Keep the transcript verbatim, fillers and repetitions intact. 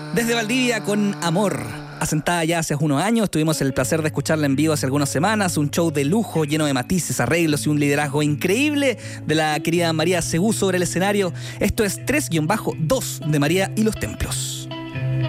Desde Valdivia con Amor. Asentada ya hace unos años, tuvimos el placer de escucharla en vivo hace algunas semanas, un show de lujo lleno de matices, arreglos y un liderazgo increíble de la querida María Segú sobre el escenario. Esto es tres guión bajo dos de María y los Templos.